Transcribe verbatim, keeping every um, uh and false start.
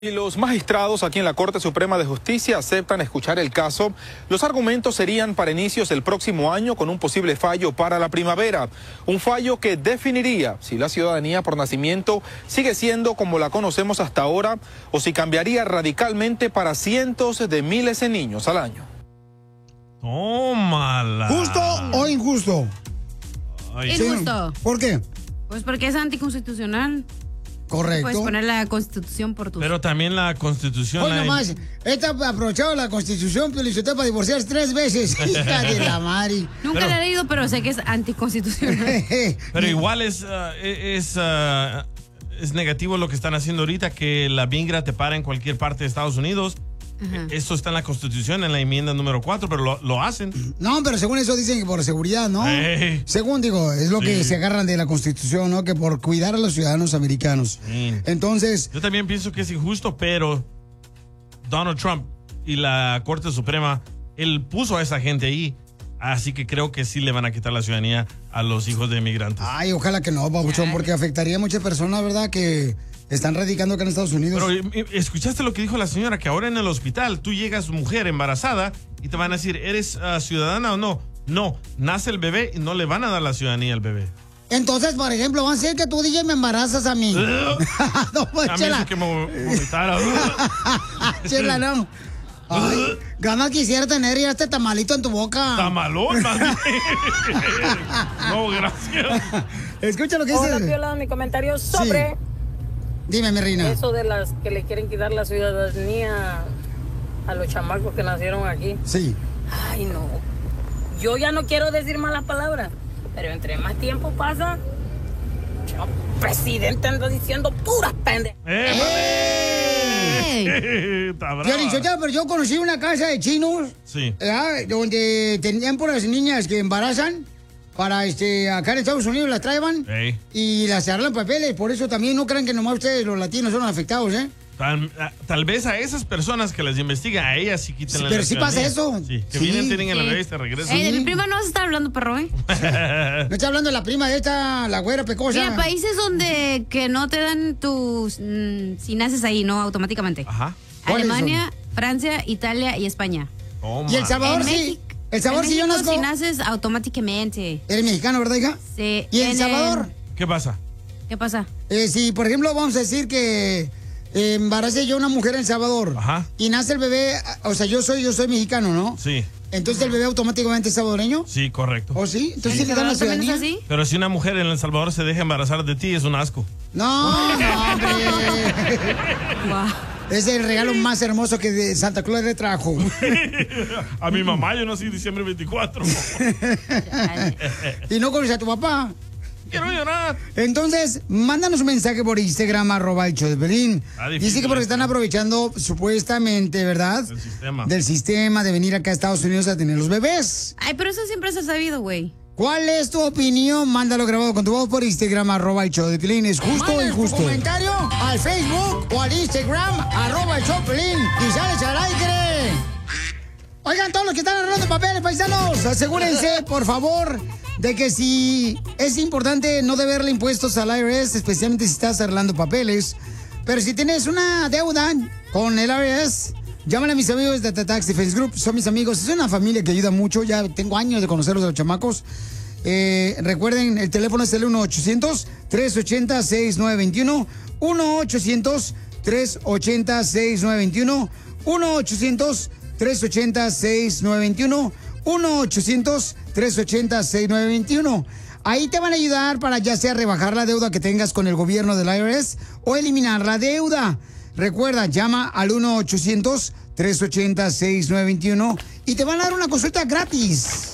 Y los magistrados aquí en la Corte Suprema de Justicia aceptan escuchar el caso. Los argumentos serían para inicios del próximo año con un posible fallo para la primavera. Un fallo que definiría si la ciudadanía por nacimiento sigue siendo como la conocemos hasta ahora o si cambiaría radicalmente para cientos de miles de niños al año. Tómala. ¿Justo o injusto? Ay, injusto. ¿Por qué? Pues porque es anticonstitucional. Correcto. Puedes poner la Constitución por tu... Pero también la Constitución... Hoy la... nomás, esta ha aprovechado la Constitución, pero le para divorciarse tres veces. Hija de la Mari. Nunca pero... la he leído, pero sé que es anticonstitucional. Pero igual es, uh, es, uh, es negativo lo que están haciendo ahorita, que la migra te para en cualquier parte de Estados Unidos. Ajá. Esto está en la Constitución, en la enmienda número cuatro, pero lo, lo hacen. No, pero según eso dicen que por seguridad, ¿no? Hey. Según digo, es lo sí. que se agarran de la Constitución, ¿no? Que por cuidar a los ciudadanos americanos. Sí. Entonces... Yo también pienso que es injusto, pero Donald Trump y la Corte Suprema, él puso a esa gente ahí, así que creo que sí le van a quitar la ciudadanía a los hijos de inmigrantes. Ay, ojalá que no, papuchón, porque afectaría a muchas personas, ¿verdad? Que... están radicando acá en Estados Unidos. Pero escuchaste lo que dijo la señora, que ahora en el hospital tú llegas mujer embarazada y te van a decir, ¿eres uh, ciudadana o no? No, nace el bebé y no le van a dar la ciudadanía al bebé. Entonces, por ejemplo, van a decir que tú, D J, me embarazas a mí. No, pues, a mí es que me vomitara. Chela, no. Ay, ganas quisiera tener ya este tamalito en tu boca. Tamalón, mami. No, gracias. Escucha lo que dice. Hola, Piola, mi comentario sobre... Sí. Dime, mi reina. Eso de las que le quieren quitar la ciudadanía a los chamacos que nacieron aquí. Sí. Ay, no. Yo ya no quiero decir malas palabras, pero entre más tiempo pasa, el presidente anda diciendo puras pendejas. ¡Eh! ¡Eh! Yo, pero yo conocí una casa de chinos. Sí. ¿eh? Donde tenían puras niñas que embarazan. Para este, acá en Estados Unidos las traían hey. y las arreglan papeles. Por eso también no crean que nomás ustedes, los latinos, son afectados, ¿eh? Tal, tal vez a esas personas que les investigan, a ellas sí quiten sí, la Pero sí pasa eso. Sí, que sí. vienen, tienen sí. el bebé y te regresan. Ey, de mi prima no vas a estar hablando, perro, ¿eh? No está hablando de la prima de esta, la güera pecosa. Mira, países donde que no te dan tus... Mmm, si naces ahí, ¿no? Automáticamente. Ajá. Alemania, Francia, Italia y España. Oh, y El Salvador, en sí. México, El Salvador, si yo nazco... si naces automáticamente. Eres mexicano, ¿verdad, hija? Sí. ¿Y El Salvador? El... ¿Qué pasa? ¿Qué pasa? Eh, si, por ejemplo, vamos a decir que eh, embarace yo a una mujer en El Salvador. Ajá. Y nace el bebé, o sea, yo soy yo soy mexicano, ¿no? Sí. Entonces, ¿el bebé automáticamente es salvadoreño? Sí, correcto. ¿Oh, sí? Entonces, ¿Sí ¿le dan la ciudadanía? ¿Así? Pero si una mujer en El Salvador se deja embarazar de ti, es un asco. No, no, hombre. Wow. Es el regalo más hermoso que de Santa Claus le trajo. A mi mamá yo nací diciembre veinticuatro. ¿Y no conoces a tu papá? Quiero llorar. Entonces, mándanos un mensaje por Instagram, arroba el show de Pelín. Dice que porque están aprovechando, supuestamente, ¿verdad? Del sistema. Del sistema de venir acá a Estados Unidos a tener los bebés. Ay, pero eso siempre se ha sabido, güey. ¿Cuál es tu opinión? Mándalo grabado con tu voz por Instagram, arroba el show de Pelín. ¿Es justo o injusto? Tu comentario al Facebook o al Instagram, arroba el show de Pelín. Y sales al aire. Oigan, todos los que están arreglando papeles, paisanos, asegúrense, por favor, de que si es importante no deberle impuestos al I R S, especialmente si estás arreglando papeles. Pero si tienes una deuda con el I R S, llámale a mis amigos de The Tax Defense Group. Son mis amigos, es una familia que ayuda mucho. Ya tengo años de conocerlos a los chamacos. Eh, recuerden, el teléfono es el uno ochocientos, tres ochenta, sesenta y nueve veintiuno. uno ochocientos, tres ochenta, sesenta y nueve veintiuno. uno ochocientos, tres ochenta, sesenta y nueve veintiuno. uno ochocientos, tres ochenta, sesenta y nueve veintiuno. Ahí te van a ayudar para ya sea rebajar la deuda que tengas con el gobierno del I R S o eliminar la deuda. Recuerda, llama al uno ochocientos, tres ochenta, sesenta y nueve veintiuno y te van a dar una consulta gratis.